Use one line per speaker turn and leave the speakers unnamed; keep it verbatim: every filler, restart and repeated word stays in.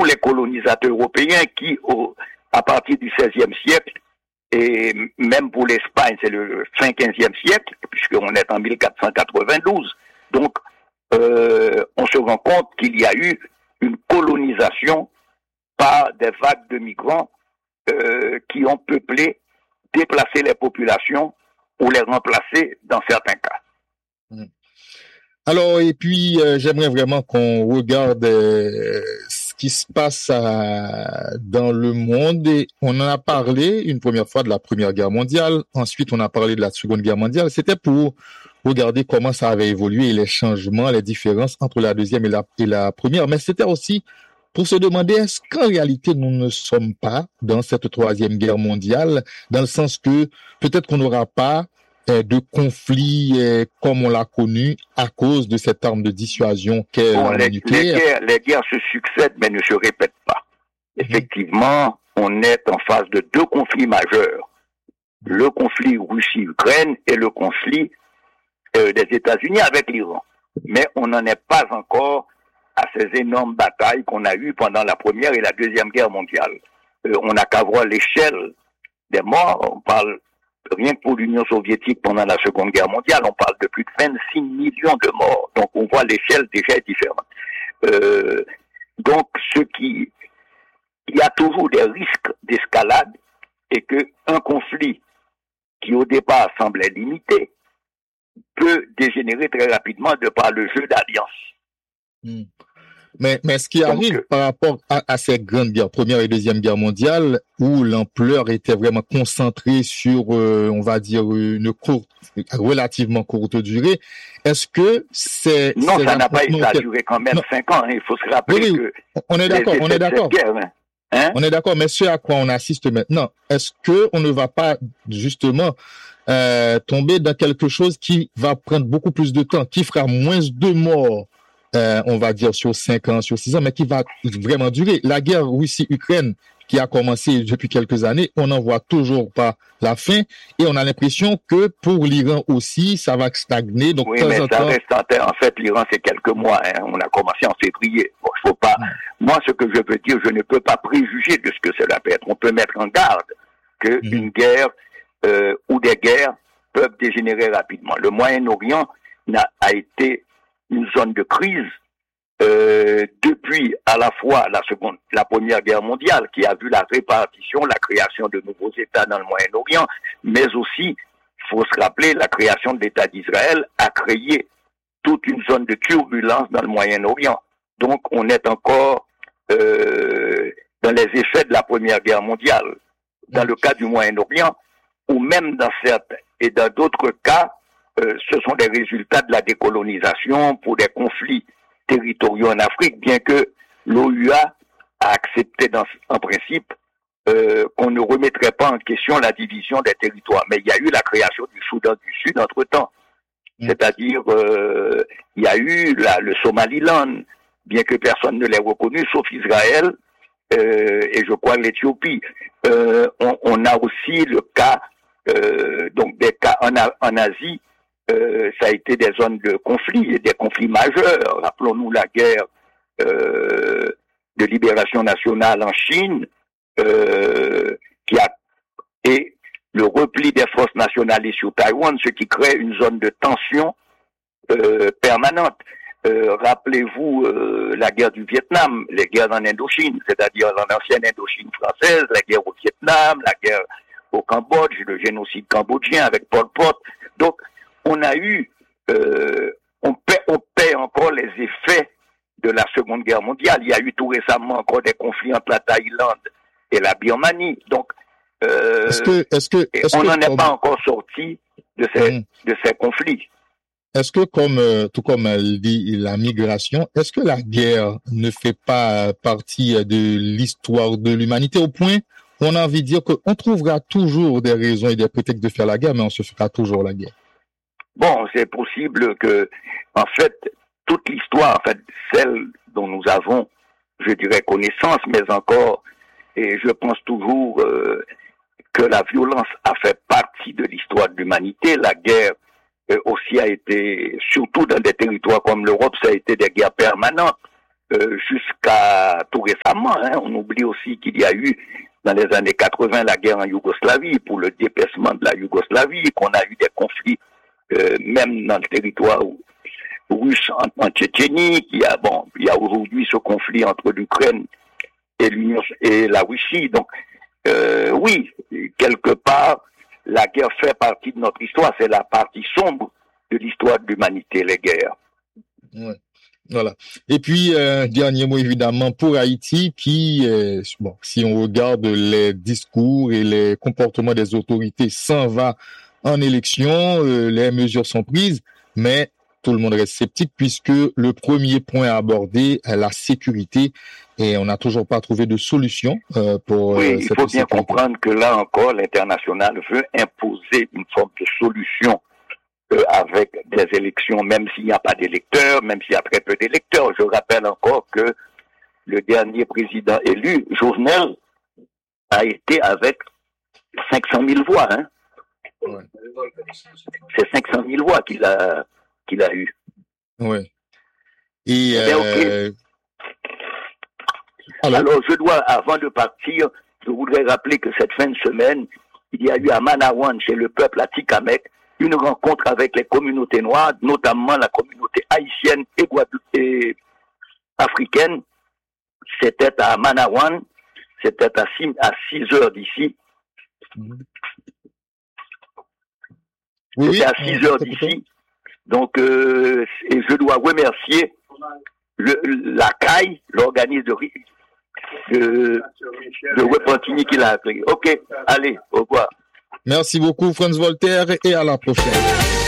tous les colonisateurs européens qui, au, à partir du seizième siècle, et même pour l'Espagne, c'est le fin quinzième siècle, puisqu'on est en mille quatre cent quatre-vingt-douze. Donc, euh, on se rend compte qu'il y a eu une colonisation par des vagues de migrants euh, qui ont peuplé, déplacé les populations ou les remplacer dans certains cas.
Mmh. Alors, et puis, euh, j'aimerais vraiment qu'on regarde euh, ce qui se passe à, dans le monde. Et on en a parlé une première fois de la Première Guerre mondiale. Ensuite, on a parlé de la Seconde Guerre mondiale. C'était pour regarder comment ça avait évolué, les changements, les différences entre la Deuxième et la, et la Première. Mais c'était aussi pour se demander, est-ce qu'en réalité, nous ne sommes pas dans cette Troisième Guerre mondiale, dans le sens que peut-être qu'on n'aura pas de conflits euh, comme on l'a connu à cause de cette arme de dissuasion qu'est
bon,
l'arme
les,
nucléaire.
Les guerres, les guerres se succèdent mais ne se répètent pas. Effectivement, mmh. on est en face de deux conflits majeurs. Le conflit Russie-Ukraine et le conflit euh, des États-Unis avec l'Iran. Mais on n'en est pas encore à ces énormes batailles qu'on a eues pendant la Première et la Deuxième Guerre mondiale. Euh, on n'a qu'à voir l'échelle des morts. On parle rien que pour l'Union soviétique pendant la Seconde Guerre mondiale, on parle de plus de vingt-six millions de morts. Donc on voit l'échelle déjà est différente. Euh, donc ce qui, il y a toujours des risques d'escalade et que un conflit qui au départ semblait limité peut dégénérer très rapidement de par le jeu d'alliance.
Mmh. Mais, mais ce qui arrive Donc, par rapport à, à ces grandes guerres, Première et Deuxième Guerre mondiale, où l'ampleur était vraiment concentrée sur, euh, on va dire, une courte, relativement courte durée, est-ce que c'est...
Non,
c'est
ça n'a pas été, ça a
que...
duré quand même non. cinq ans, hein. Il faut se rappeler
oui, oui,
que...
On est d'accord, on est d'accord.
Guerre, hein. Hein?
On est d'accord, mais ce à quoi on assiste maintenant, est-ce que on ne va pas, justement, euh, tomber dans quelque chose qui va prendre beaucoup plus de temps, qui fera moins de morts, Euh, on va dire sur cinq ans, sur six ans, mais qui va vraiment durer. La guerre Russie-Ukraine qui a commencé depuis quelques années, on n'en voit toujours pas la fin et on a l'impression que pour l'Iran aussi, ça va stagner. Donc,
oui,
temps
mais
en
ça
temps...
reste en terre. En fait, l'Iran, c'est quelques mois. Hein. On a commencé en février. Bon, il faut pas... Mmh. Moi, ce que je veux dire, je ne peux pas préjuger de ce que cela peut être. On peut mettre en garde que mmh. une guerre euh, ou des guerres peuvent dégénérer rapidement. Le Moyen-Orient n'a, a été une zone de crise euh, depuis à la fois la seconde, la Première Guerre mondiale qui a vu la répartition, la création de nouveaux États dans le Moyen-Orient, mais aussi, il faut se rappeler, la création de l'État d'Israël a créé toute une zone de turbulence dans le Moyen-Orient. Donc, on est encore euh, dans les effets de la Première Guerre mondiale. Dans le cas du Moyen-Orient, ou même dans certains et dans d'autres cas, Euh, ce sont des résultats de la décolonisation pour des conflits territoriaux en Afrique, bien que l'O U A a accepté dans, en principe euh, qu'on ne remettrait pas en question la division des territoires. Mais il y a eu la création du Soudan du Sud entre-temps. Mmh. C'est-à-dire, euh, il y a eu la, le Somaliland, bien que personne ne l'ait reconnu, sauf Israël euh, et je crois l'Éthiopie. Euh, on, on a aussi le cas, euh, donc des cas en, en Asie. Euh, ça a été des zones de conflit, et des conflits majeurs. Rappelons-nous la guerre euh, de libération nationale en Chine, euh, qui a et le repli des forces nationalistes sur Taïwan, ce qui crée une zone de tension euh, permanente. Euh, rappelez-vous euh, la guerre du Vietnam, les guerres en Indochine, c'est-à-dire l'ancienne Indochine française, la guerre au Vietnam, la guerre au Cambodge, le génocide cambodgien avec Pol Pot. Donc on a eu, euh, on paie, on paie encore les effets de la Seconde Guerre mondiale. Il y a eu tout récemment encore des conflits entre la Thaïlande et la Birmanie. Donc, euh,
est-ce que, est-ce que, est-ce
on n'en est
comme...
pas encore sorti de ces, mmh. de ces conflits.
Est-ce que, comme euh, tout comme elle dit la migration, est-ce que la guerre ne fait pas partie de l'histoire de l'humanité au point où on a envie de dire qu'on trouvera toujours des raisons et des prétextes de faire la guerre, mais on se fera toujours la guerre?
Bon, c'est possible que, en fait, toute l'histoire, en fait, celle dont nous avons, je dirais, connaissance, mais encore, et je pense toujours euh, que la violence a fait partie de l'histoire de l'humanité. La guerre euh, aussi a été, surtout dans des territoires comme l'Europe, ça a été des guerres permanentes. euh, jusqu'à tout récemment. Hein. On oublie aussi qu'il y a eu, dans les années quatre-vingts, la guerre en Yougoslavie, pour le dépaissement de la Yougoslavie, qu'on a eu des conflits, euh, même dans le territoire russe en, en Tchétchénie, qu'il y a, bon, il y a aujourd'hui ce conflit entre l'Ukraine et l'Union et la Russie. Donc, euh, oui, quelque part, la guerre fait partie de notre histoire. C'est la partie sombre de l'histoire de l'humanité, les guerres.
Ouais. Voilà. Et puis, euh, dernier mot évidemment pour Haïti qui, euh, bon, si on regarde les discours et les comportements des autorités, s'en va en élection, euh, les mesures sont prises, mais tout le monde reste sceptique puisque le premier point à aborder est la sécurité et on n'a toujours pas trouvé de solution euh, pour
oui,
euh,
il
cette
faut bien
sécurité.
comprendre que là encore, l'international veut imposer une forme de solution euh, avec des élections, même s'il n'y a pas d'électeurs, même s'il y a très peu d'électeurs. Je rappelle encore que le dernier président élu, Jovenel, a été avec cinq cent mille voix. Hein. Ouais. C'est cinq cent mille voix qu'il a qu'il a eu.
Oui. Et
eh bien,
euh...
okay. Alors, Alors, je dois, avant de partir, je voudrais rappeler que cette fin de semaine, il y a eu à Manawan, chez le peuple à Tikamek, une rencontre avec les communautés noires, notamment la communauté haïtienne et, et africaine. C'était à Manawan, c'était à six heures d'ici.
Oui,
c'était à six heures d'ici. Donc, euh, et je dois remercier le, la C A I, l'organisme de, de, de Repentigny qui l'a appelé. Ok, allez, au revoir.
Merci beaucoup, Franz Voltaire, et à la prochaine.